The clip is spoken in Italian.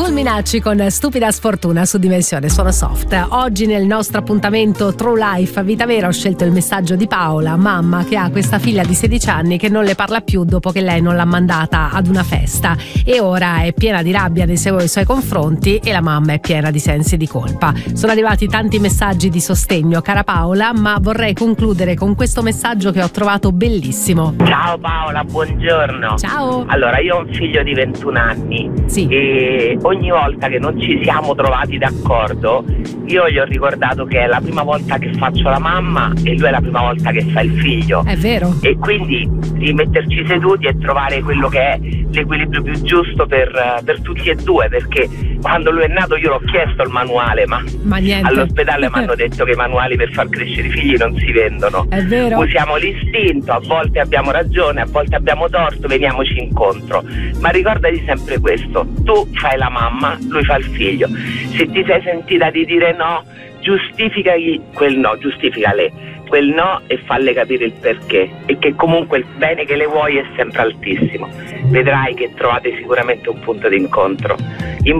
Fulminacci con Stupida Sfortuna su Dimensione Suono Soft. Oggi nel nostro appuntamento True Life Vita Vera ho scelto il messaggio di Paola, mamma che ha questa figlia di 16 anni che non le parla più dopo che lei non l'ha mandata ad una festa e ora è piena di rabbia nei suoi confronti e la mamma è piena di sensi di colpa. Sono arrivati tanti messaggi di sostegno, cara Paola, ma vorrei concludere con questo messaggio che ho trovato bellissimo. Ciao Paola, buongiorno. Ciao. Allora, io ho un figlio di 21 anni sì. E ogni volta che non ci siamo trovati d'accordo io gli ho ricordato che è la prima volta che faccio la mamma e lui è la prima volta che fa il figlio. È vero. E quindi di metterci seduti e trovare quello che è l'equilibrio più giusto per tutti e due, perché quando lui è nato io l'ho chiesto il manuale, ma niente. All'ospedale mi hanno detto che i manuali per far crescere i figli non si vendono. È vero. Usiamo l'istinto, a volte abbiamo ragione, a volte abbiamo torto, veniamoci incontro, ma ricordati sempre questo: tu fai la mamma, lui fa il figlio. Se ti sei sentita di dire no, giustificagli quel no, giustificale quel no e falle capire il perché, e che comunque il bene che le vuoi è sempre altissimo. Vedrai che trovate sicuramente un punto d'incontro.